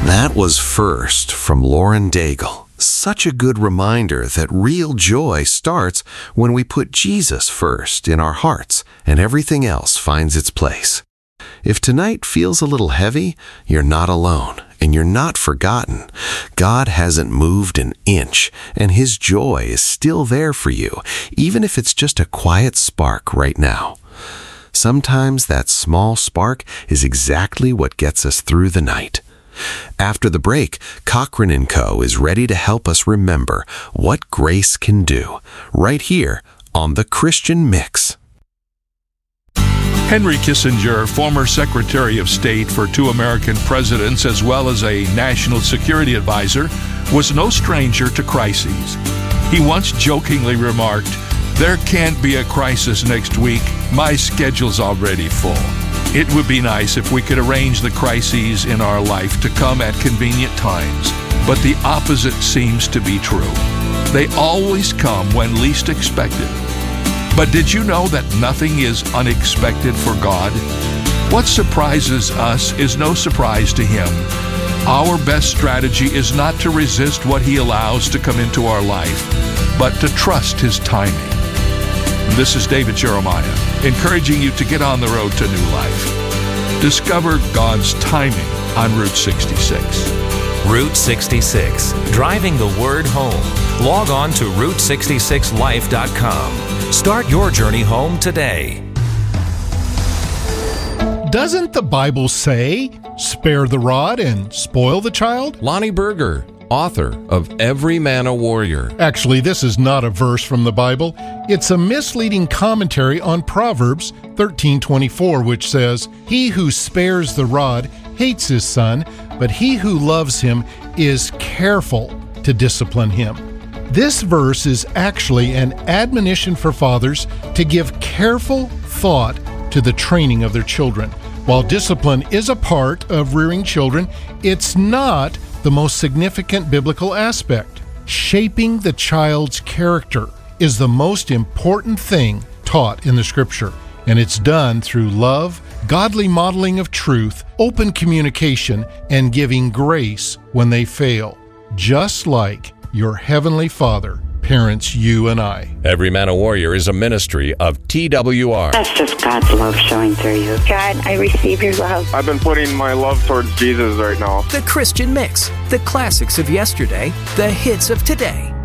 That was First from Lauren Daigle. Such a good reminder that real joy starts when we put Jesus first in our hearts and everything else finds its place. If tonight feels a little heavy, you're not alone and you're not forgotten. God hasn't moved an inch and His joy is still there for you, even if it's just a quiet spark right now. Sometimes that small spark is exactly what gets us through the night. After the break, Cochran & Co. is ready to help us remember what grace can do, right here on The Christian Mix. Henry Kissinger, former Secretary of State for 2 American presidents as well as a national security advisor, was no stranger to crises. He once jokingly remarked, "There can't be a crisis next week. My schedule's already full." It would be nice if we could arrange the crises in our life to come at convenient times, but the opposite seems to be true. They always come when least expected. But did you know that nothing is unexpected for God? What surprises us is no surprise to Him. Our best strategy is not to resist what He allows to come into our life, but to trust His timing. This is David Jeremiah, encouraging you to get on the road to new life. Discover God's timing on Route 66. Route 66, driving the word home. Log on to Route66Life.com. Start your journey home today. Doesn't the Bible say, spare the rod and spoil the child? Lonnie Berger, author of Every Man a Warrior. Actually, this is not a verse from the Bible. It's a misleading commentary on Proverbs 13:24, which says, "He who spares the rod hates his son, but he who loves him is careful to discipline him." This verse is actually an admonition for fathers to give careful thought to the training of their children. While discipline is a part of rearing children, it's not the most significant biblical aspect. Shaping the child's character is the most important thing taught in the Scripture, and it's done through love, godly modeling of truth, open communication, and giving grace when they fail, just like your Heavenly Father parents you and I. Every Man a Warrior is a ministry of TWR. That's just God's love showing through you. God, I receive your love. I've been putting my love towards Jesus right now. The Christian Mix. The classics of yesterday, the hits of today.